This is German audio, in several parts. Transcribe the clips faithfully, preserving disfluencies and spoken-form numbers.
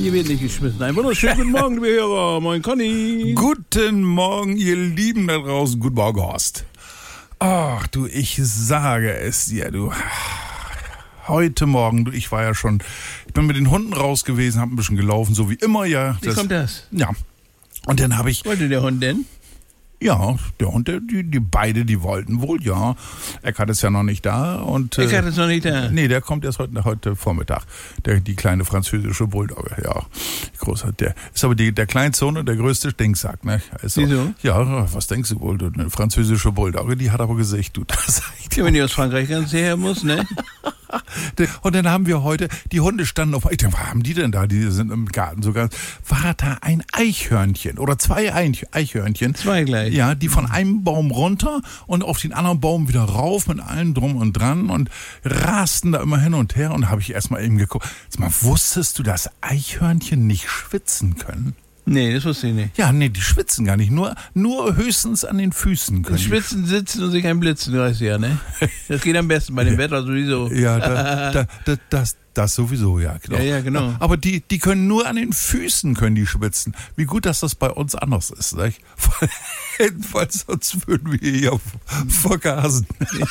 Hier wird nicht geschmissen. Ein wunderschönen guten Morgen, liebe Hörer. Moin, Conny. Guten Morgen, ihr Lieben da draußen. Guten Morgen, Horst. Ach, du, ich sage es dir, du. Heute Morgen, du, ich war ja schon, ich bin mit den Hunden raus gewesen, hab ein bisschen gelaufen, so wie immer, ja. Wie kommt das? Ja. Und dann habe ich... Wollte der Hund denn? Ja, der Hund, der, die, die beide, die wollten wohl, ja. Eckhard ist ja noch nicht da. Und, äh, Eckhard ist noch nicht da? Nee, der kommt erst heute, heute Vormittag. Der, die kleine französische Bulldogge, ja. Großer, der ist aber die, der kleinste Hund und der größte Stinksack, ne? Also, wieso? Ja, was denkst du wohl? Eine französische Bulldogge, die hat aber Gesicht, du. Das ja, wenn die aus Frankreich ganz her muss, ne? Und dann haben wir heute, die Hunde standen auf, ich denke, was haben die denn da? Die sind im Garten sogar. War da ein Eichhörnchen oder zwei Eichhörnchen? Zwei gleich. Ja, die von einem Baum runter und auf den anderen Baum wieder rauf mit allem drum und dran und rasten da immer hin und her. Und habe ich erstmal eben geguckt. Sag mal, wusstest du, dass Eichhörnchen nicht schwitzen können? Nee, das wusste ich nicht. Ja, nee, die schwitzen gar nicht. Nur, nur höchstens an den Füßen können. Schwitzen, sitzen und sich einblitzen, du weißt ja, ne? Das geht am besten bei dem Wetter sowieso. Ja, da, da, da, das, das sowieso, ja, genau. Ja, ja, genau. Aber die, die können nur an den Füßen können die schwitzen. Wie gut, dass das bei uns anders ist, nicht? Weil sonst würden wir hier vergasen.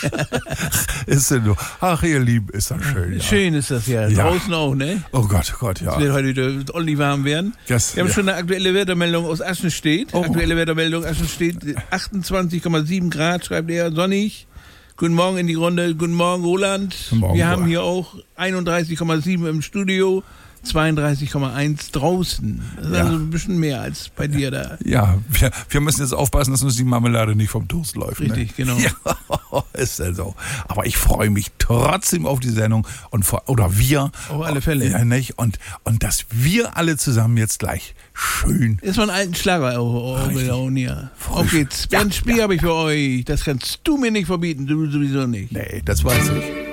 Ist denn so? Ach, ihr Lieben, ist das schön. Ja. Schön ist das ja. Ja. Draußen auch, ne? Oh Gott, oh Gott, ja. Es wird heute wieder ordentlich warm werden. Das, wir haben ja. schon eine aktuelle Wettermeldung aus Aschenstedt. Oh. Aktuelle Wettermeldung Aschenstedt, achtundzwanzig Komma sieben Grad, schreibt er, sonnig. Guten Morgen in die Runde. Guten Morgen, Roland. Guten Morgen, wir haben Roland. hier auch einunddreißig Komma sieben im Studio, zweiunddreißig Komma eins draußen. Das ist Ja. also ein bisschen mehr als bei dir da. Ja, wir, wir müssen jetzt aufpassen, dass uns die Marmelade nicht vom Toast läuft. Richtig, ne? genau. Ja, ist ja so. Aber ich freue mich trotzdem auf die Sendung und vor, oder wir. Auf alle Fälle. Ja, nicht? Und, und dass wir alle zusammen jetzt gleich schön. Ist mal ein alten Schlager auch hier. Auf geht's. Ja, Ein Spiel ja. habe ich für euch. Das kannst du mir nicht verbieten, du sowieso nicht. Nee, das weiß ich.